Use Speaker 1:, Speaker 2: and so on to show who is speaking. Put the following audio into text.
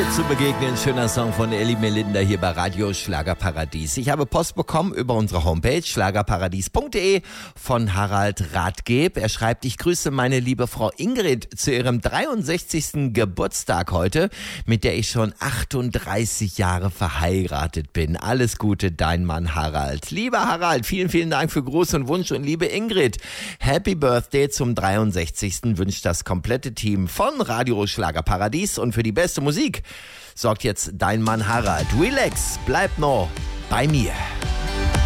Speaker 1: zu begegnen. Schöner Song von Elli Melinda hier bei Radio Schlagerparadies. Ich habe Post bekommen über unsere Homepage schlagerparadies.de von Harald Rathgeb. Er schreibt: Ich grüße meine liebe Frau Ingrid zu ihrem 63. Geburtstag heute, mit der ich schon 38 Jahre verheiratet bin. Alles Gute, dein Mann Harald. Lieber Harald, vielen, vielen Dank für Gruß und Wunsch, und liebe Ingrid, Happy Birthday zum 63. wünscht das komplette Team von Radio Schlagerparadies, und für die beste Musik sorgt jetzt dein Mann Harald. Relax, bleib noch bei mir.